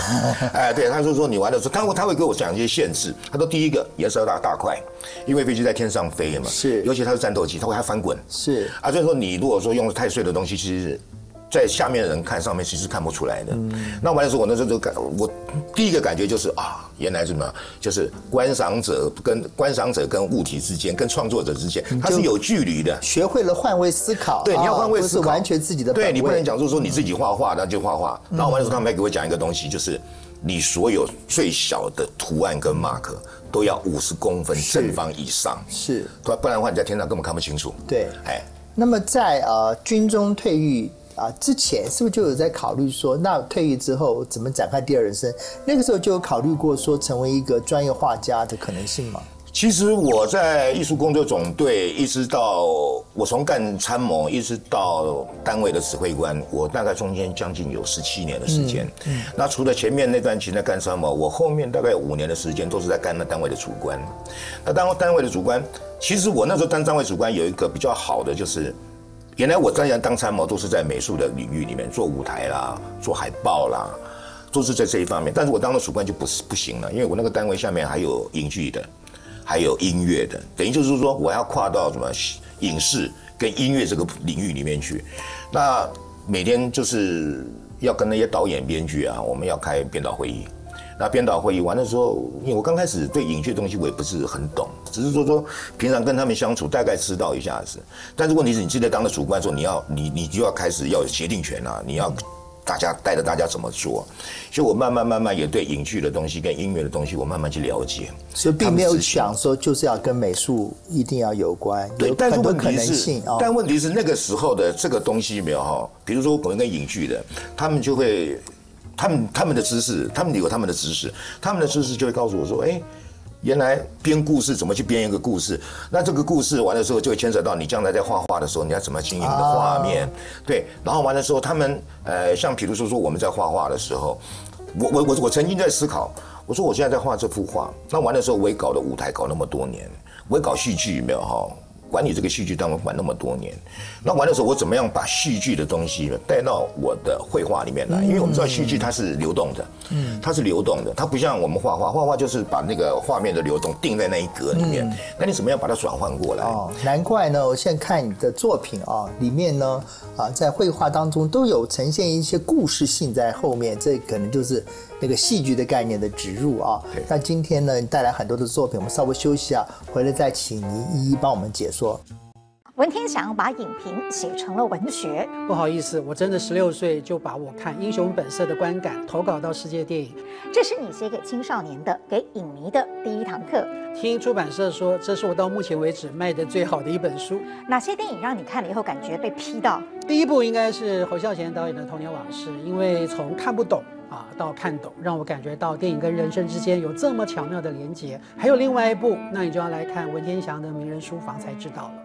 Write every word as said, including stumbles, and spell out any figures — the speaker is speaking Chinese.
哎，对，他就说你玩的时候，他会他会给我讲一些限制。他说第一个颜色要大大块，因为飞机在天上飞嘛， 是， 尤其它是战斗机，它会还翻滚， 是啊，所以说你如果说用太碎的东西，其实在下面的人看上面其实看不出来的。嗯、那完了之后，我那时候就感，我第一个感觉就是啊，原来是什么？就是观赏者跟观赏者跟物体之间，跟创作者之间，它是有距离的。 学会了换位思考， 对，你要换位思考， 不是完全自己的本位。 对，你不能讲说说你自己画画，那就画画。然后完了之后，他们还给我讲一个东西，就是你所有最小的图案跟 mark 都要五十公分正方以上， 是， 不然的话你在天上根本看不清楚。 对， 哎， 那么在呃军中退役。啊，之前是不是就有在考虑说，那退役之后怎么展开第二人生？那个时候就有考虑过说成为一个专业画家的可能性吗？ 其实我在艺术工作总队，一直到我从干参谋，一直到单位的指挥官，我大概中间将近有十七年的时间。嗯嗯、那除了前面那段期在干参谋，我后面大概有五年的时间都是在干那单位的主官。那当单位的主官，其实我那时候当单位主官有一个比较好的就是。原来我当然当参谋都是在美术的领域里面做舞台啦，做海报啦，都是在这一方面。但是我当了主管就不是不行了，因为我那个单位下面还有影剧的，还有音乐的，等于就是说我要跨到什么影视跟音乐这个领域里面去。那每天就是要跟那些导演、编剧啊，我们要开编导会议。那编导会议完的时候，因为我刚开始对影剧的东西我也不是很懂，只是说说平常跟他们相处大概知道一下子。但是问题是你记得当了主管之后，你要你你就要开始要有决定权啊，你要大家带着大家怎么做。所以我慢慢慢慢也对影剧的东西跟音乐的东西我慢慢去了解。 所以并没有想说就是要跟美术一定要有关， 对，但是问题是，哦、但问题是那个时候的这个东西没有哈，比如说我们跟影剧的，他们就会。他们他们的知识，他们有他们的知识，他们的知识就会告诉我说，哎，原来编故事怎么去编一个故事？那这个故事完的时候，就会牵扯到你将来在画画的时候，你要怎么经营你的画面，啊、对。然后完了之后，他们呃，像比如说说我们在画画的时候，我我我我曾经在思考，我说我现在在画这幅画，那完的时候我也搞了舞台搞那么多年，我也搞戏剧没有哈。管理这个戏剧单位管那么多年，那完的时候我怎么样把戏剧的东西带到我的绘画里面来？因为我们知道戏剧它是流动的，嗯，它是流动的，它不像我们画画，画画就是把那个画面的流动定在那一格里面。嗯、那你怎么样把它转换过来？哦， 难怪呢！我现在看你的作品啊，里面呢啊，在绘画当中都有呈现一些故事性在后面，这可能就是那个戏剧的概念的植入啊。那今天呢，你带来很多的作品，我们稍微休息啊，回来再请你一一帮我们解说。 文天祥把影评写成了文学。 不好意思，我真的十六岁就把我看《英雄本色》的观感投稿到世界电影。 这是你写给青少年的、给影迷的第一堂课。 听出版社说，这是我到目前为止卖的最好的一本书。 哪些电影让你看了以后感觉被批到？ 第一部应该是侯孝贤导演的《童年往事》，因为从看不懂啊到看懂，让我感觉到电影跟人生之间有这么巧妙的连结。还有另外一部，那你就要来看文天祥的《名人书房》才知道了。